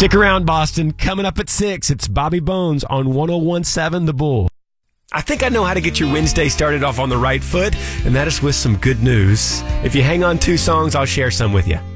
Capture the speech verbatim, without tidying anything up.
Stick around, Boston. Coming up at six, it's Bobby Bones on one oh one seven The Bull. I think I know how to get your Wednesday started off on the right foot, and that is with some good news. If you hang on two songs, I'll share some with you.